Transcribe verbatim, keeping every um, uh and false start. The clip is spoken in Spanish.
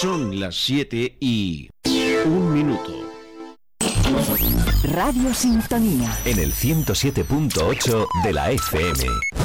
Son las siete y un minuto. Radio Sintonía. En el ciento siete punto ocho de la F M.